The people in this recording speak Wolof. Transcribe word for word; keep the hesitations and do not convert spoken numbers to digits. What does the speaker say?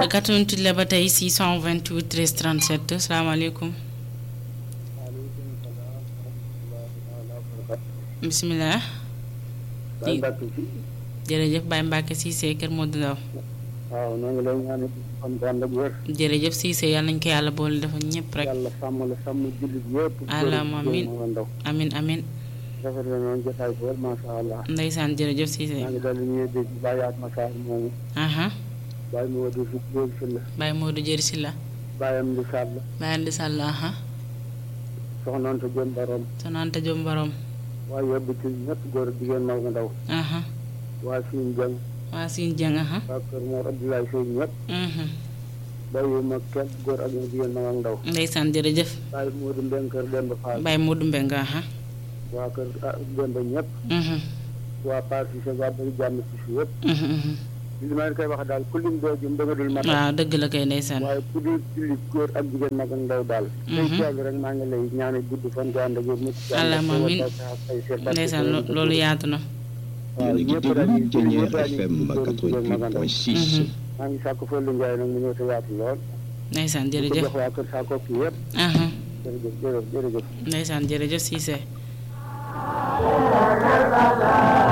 quatre-vingt-huit la ba tey six cent vingt-huit treize trente-sept salaamaaleykum. bisimilah. Baye Mbacke si. jërëjëf Baye Mbacke Cissé Kër Modou Ndaw. waaw noo ngi lay ñaanal fan bu ànd ak wér. jërëjëf Cissé yàlla nañu ko yàlla boole defal ñëpp rek. yàlla sàmm la sàmm jullit yëpp. allahumma amiin amiin amiin. rafet na noonu jotaay bi wér macha allah. ndeysaan jërëjëf Cissé. maa ngi daal di ñëw dégg Baye Atma Sarr moomu. Baye Modou Jëri Silla. Baye Modou Jëri Silla. Baye Amdi Sall. Baye Amdi Sall aha. Soxna Anta Diom Barom. Soxna Anta Diom Barom. waa yóbbu ci ñëpp góor jigéen mag nga ndaw. waa Sine Dieng. waa Sine Dieng aha. waa Kër Mor Abdoulaye Seye ñëpp. Baye mag kenn góor ak jigéen mag ak ndaw. ndeysaan jërëjëf. Baye Modou Mbeng Kër Demba Fall. Baye Modou Mbeng aha. waa Kër Demba ñëpp. waa Paar si sa waa bëri jàmm ci si yëpp. li ma leen koy wax daal ku lim doo jum da nga dul matal. waaw dëgg la kay ndeysaan. waaye ku di jullit góor ak jigéen mag ak ndaw daal. tey jàll rek maa ngi lay ñaanal gudd fan gu ànd ak yow. allahumma amiin ndeysaan loolu yaatu na. waaw ñëpp daal di ñëpp daal di quatre-vingt-huit point six. maa ngi sàkk Fallou Ndiaye nag mu ñëw te yaatu lool. ndeysaan jërëjëf di ko jox waa Kër Sakko kii yëpp. jërëjëf jërëjëf jërëjëf. ndeysaan jërëjëf Cissé.